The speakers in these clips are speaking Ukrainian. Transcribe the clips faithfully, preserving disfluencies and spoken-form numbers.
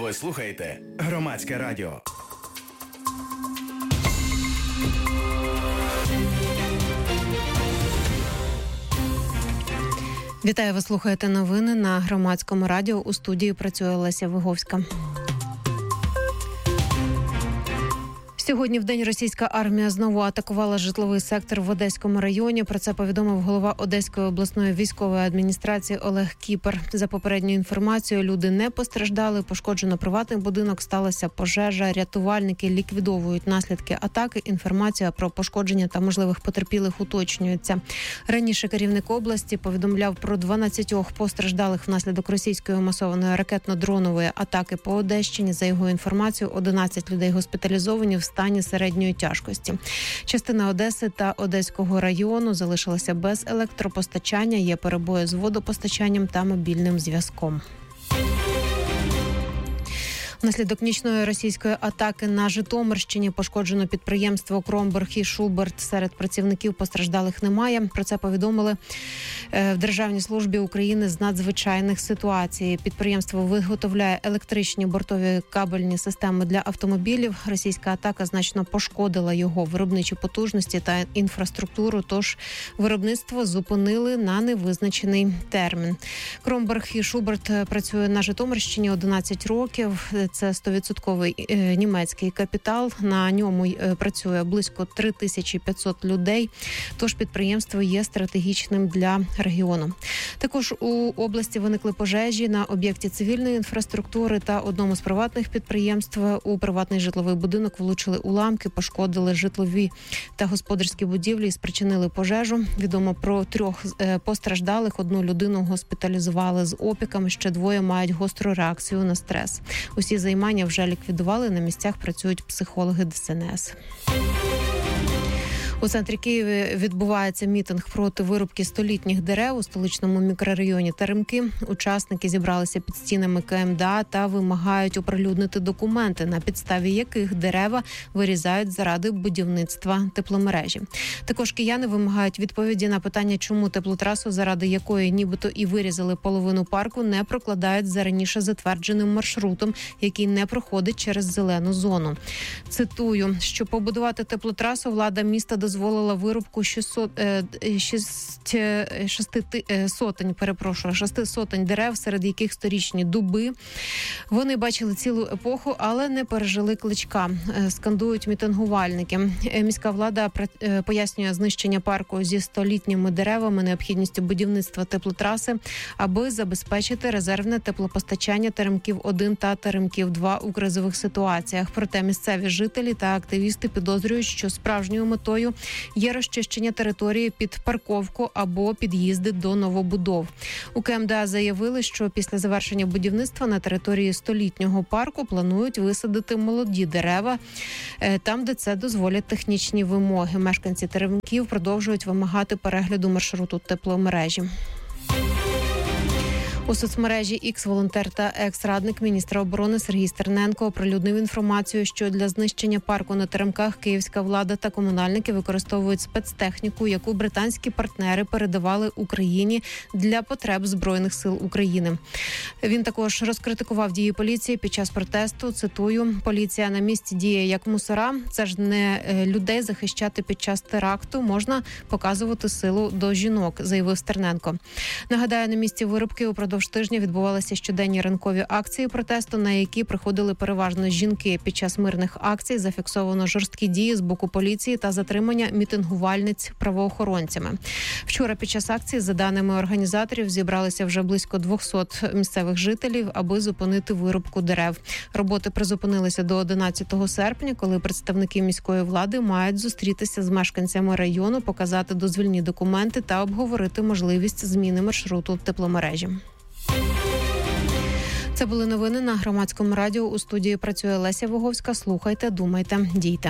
Ви слухаєте Громадське радіо. Вітаю, ви слухаєте новини на Громадському радіо. У студії працює Леся Виговська. Сьогодні в день російська армія знову атакувала житловий сектор в Одеському районі. Про це повідомив голова Одеської обласної військової адміністрації Олег Кіпер. За попередньою інформацією, люди не постраждали. Пошкоджено приватний будинок, сталася пожежа. Рятувальники ліквідовують наслідки атаки. Інформація про пошкодження та можливих потерпілих уточнюється. Раніше керівник області повідомляв про дванадцятьох постраждалих внаслідок російської масованої ракетно-дронової атаки по Одещині. За його інформацією, одинадцять людей госпіталізовані в стані середньої тяжкості. Частина Одеси та Одеського району залишилася без електропостачання, є перебої з водопостачанням та мобільним зв'язком. Внаслідок нічної російської атаки на Житомирщині пошкоджено підприємство «Кромберг» і «Шуберт». Серед працівників постраждалих немає. Про це повідомили в Державній службі України з надзвичайних ситуацій. Підприємство виготовляє електричні бортові кабельні системи для автомобілів. Російська атака значно пошкодила його виробничі потужності та інфраструктуру, тож виробництво зупинили на невизначений термін. «Кромберг» і «Шуберт» працює на Житомирщині одинадцять років. Це сто відсотків німецький капітал. На ньому працює близько три тисячі п'ятсот людей. Тож підприємство є стратегічним для регіону. Також у області виникли пожежі на об'єкті цивільної інфраструктури та одному з приватних підприємств. У приватний житловий будинок влучили уламки, пошкодили житлові та господарські будівлі і спричинили пожежу. Відомо про трьох постраждалих. Одну людину госпіталізували з опіками, ще двоє мають гостру реакцію на стрес. Усі займання вже ліквідували, на місцях працюють психологи Де Ес Ен Ес. У центрі Києва відбувається мітинг проти вирубки столітніх дерев у столичному мікрорайоні Теремки. Учасники зібралися під стінами Ка Ем Де А та вимагають оприлюднити документи, на підставі яких дерева вирізають заради будівництва тепломережі. Також кияни вимагають відповіді на питання, чому теплотрасу, заради якої нібито і вирізали половину парку, не прокладають за раніше затвердженим маршрутом, який не проходить через зелену зону. Цитую, що побудувати теплотрасу влада міста дозволила вирубку шістсот, шести сотень, перепрошую, шести сотень дерев, серед яких сторічні дуби. Вони бачили цілу епоху, але не пережили кличка, скандують мітингувальники. Міська влада пояснює знищення парку зі столітніми деревами необхідністю будівництва теплотраси, аби забезпечити резервне теплопостачання Теремків один та Теремків два у кризових ситуаціях. Проте місцеві жителі та активісти підозрюють, що справжньою метою є розчищення території під парковку або під'їзди до новобудов. У Ка Ем Де А заявили, що після завершення будівництва на території столітнього парку планують висадити молоді дерева там, де це дозволять технічні вимоги. Мешканці Теремків продовжують вимагати перегляду маршруту тепломережі. У соцмережі Ікс волонтер та екс-радник міністра оборони Сергій Стерненко оприлюднив інформацію, що для знищення парку на Теремках київська влада та комунальники використовують спецтехніку, яку британські партнери передавали Україні для потреб Збройних сил України. Він також розкритикував дії поліції під час протесту. Цитую, поліція на місці діє як мусора. Це ж не людей захищати під час теракту. Можна показувати силу до жінок, заявив Стерненко. Нагадаю, на місці вирубки упродовж тижня відбувалися щоденні ранкові акції протесту, на які приходили переважно жінки. Під час мирних акцій зафіксовано жорсткі дії з боку поліції та затримання мітингувальниць правоохоронцями. Вчора під час акції, за даними організаторів, зібралися вже близько двісті місцевих жителів, аби зупинити вирубку дерев. Роботи призупинилися до одинадцятого серпня, коли представники міської влади мають зустрітися з мешканцями району, показати дозвільні документи та обговорити можливість зміни маршруту тепломережі. Це були новини на Громадському радіо. У студії працює Леся Виговська. Слухайте, думайте, дійте.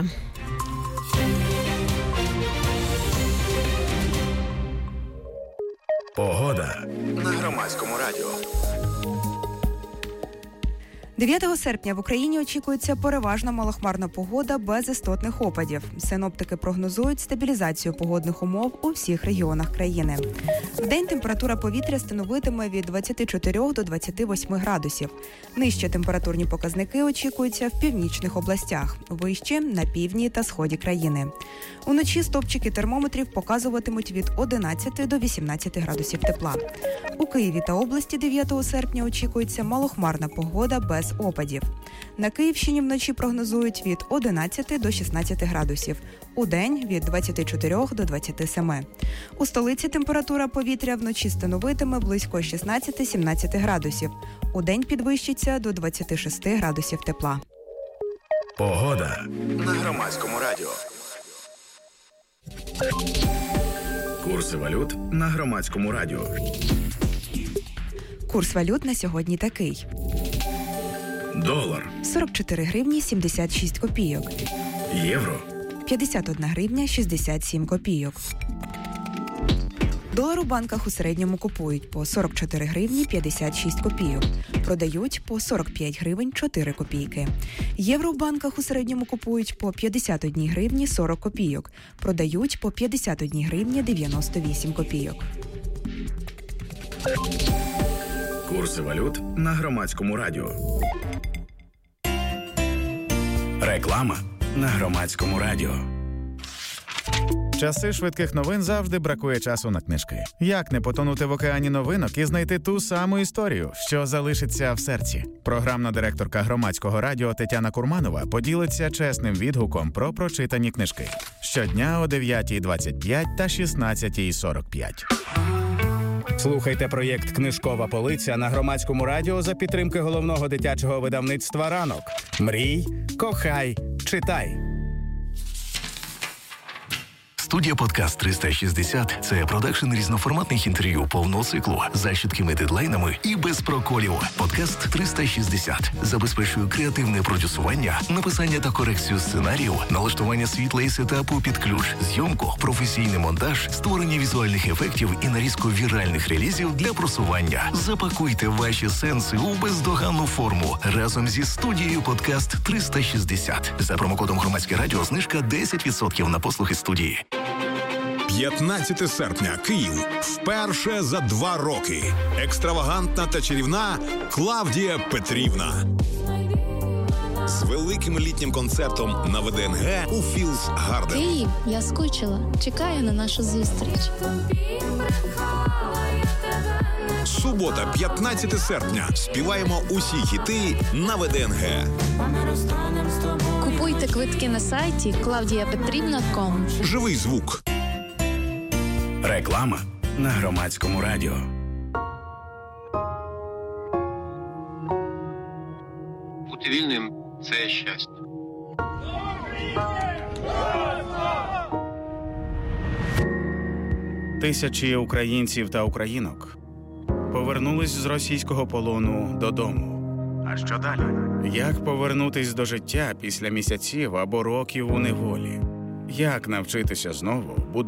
Погода на Громадському радіо. дев'ятого серпня в Україні очікується переважно малохмарна погода без істотних опадів. Синоптики прогнозують стабілізацію погодних умов у всіх регіонах країни. Вдень температура повітря становитиме від двадцяти чотирьох до двадцяти восьми градусів. Нижчі температурні показники очікуються в північних областях, вищі – на півдні та сході країни. Уночі стопчики термометрів показуватимуть від одинадцяти до вісімнадцяти градусів тепла. У Києві та області дев'ятого серпня очікується малохмарна погода без опадів. На Київщині вночі прогнозують від одинадцяти до шістнадцяти градусів. Удень – від двадцяти чотирьох до двадцяти семи. У столиці температура повітря вночі становитиме близько шістнадцяти-сімнадцяти градусів. Удень підвищиться до двадцяти шести градусів тепла. Погода на Громадському радіо. Курси валют на Громадському радіо. Курс валют на сьогодні такий. Долар. сорок чотири гривні сімдесят шість копійок. Євро. п'ятдесят одна гривня шістдесят сім копійок. Долар у банках у середньому купують по сорок чотири гривні п'ятдесят шість копійок. Продають по сорок п'ять гривень чотири копійки. Євро в банках у середньому купують по п'ятдесят одна гривні сорок копійок. Продають по п'ятдесят одна гривня дев'яносто вісім копійок. Курси валют на Громадському радіо. Реклама на Громадському радіо. Часи швидких новин завжди бракує часу на книжки. Як не потонути в океані новинок і знайти ту саму історію, що залишиться в серці? Програмна директорка Громадського радіо Тетяна Курманова поділиться чесним відгуком про прочитані книжки. Щодня о дев'ятій двадцять п'ять та шістнадцятій сорок п'ять. Слухайте проєкт «Книжкова полиця» на Громадському радіо за підтримки головного дитячого видавництва «Ранок». Мрій, кохай, читай. Студія «Подкаст триста шістдесят» – це продакшн різноформатних інтерв'ю повного циклу за чіткими дедлайнами і без проколів. «Подкаст триста шістдесят» забезпечує креативне продюсування, написання та корекцію сценарію, налаштування світла і сетапу під ключ, зйомку, професійний монтаж, створення візуальних ефектів і нарізку віральних релізів для просування. Запакуйте ваші сенси у бездоганну форму разом зі студією «Подкаст триста шістдесят». За промокодом «Громадське радіо» знижка десять відсотків на послуги студії. п'ятнадцяте серпня. Київ. Вперше за два роки. Екстравагантна та чарівна Клавдія Петрівна. З великим літнім концертом на ВДНГ у Філс Гарден. Київ, я скучила. Чекаю на нашу зустріч. Субота, п'ятнадцяте серпня. Співаємо усі хіти на ВДНГ. Купуйте квитки на сайті клавдія петрівна крапка ком. Живий звук. Реклама на Громадському радіо. Бути вільним – це щастя. Тисячі українців та українок повернулись з російського полону додому. А що далі? Як повернутись до життя після місяців або років у неволі? Як навчитися знову будувати